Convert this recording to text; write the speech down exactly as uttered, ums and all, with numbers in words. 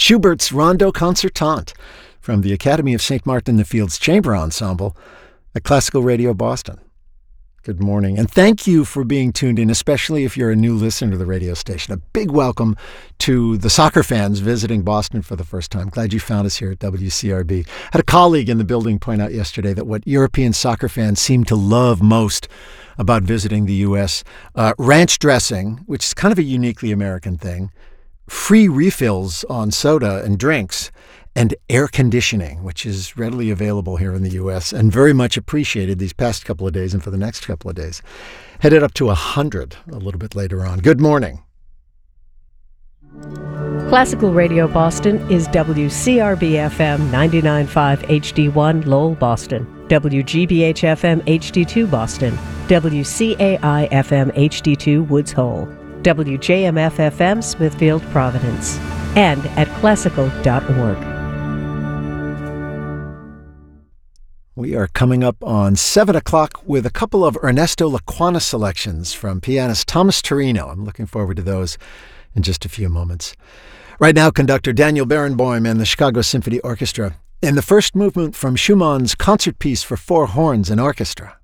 Schubert's Rondo Concertante from the Academy of Saint Martin in the Fields Chamber Ensemble at Classical Radio Boston. Good morning, and thank you for being tuned in, especially if you're a new listener to the radio station. A big welcome to the soccer fans visiting Boston for the first time. Glad you found us here at W C R B. I had a colleague in the building point out yesterday that what European soccer fans seem to love most about visiting the U S, uh, ranch dressing, which is kind of a uniquely American thing, free refills on soda and drinks, and air conditioning, which is readily available here in the U S and very much appreciated these past couple of days and for the next couple of days. Headed up to one hundred a little bit later on. Good morning. Classical Radio Boston is W C R B F M ninety-nine point five H D one Lowell, Boston, W G B H F M H D two Boston, W C A I F M H D two Woods Hole, W J M F F M Smithfield, Providence, and at classical dot org. We are coming up on seven o'clock with a couple of Ernesto Laquana selections from pianist Thomas Torino. I'm looking forward to those in just a few moments. Right now, conductor Daniel Barenboim and the Chicago Symphony Orchestra in the first movement from Schumann's concert piece for four horns and orchestra.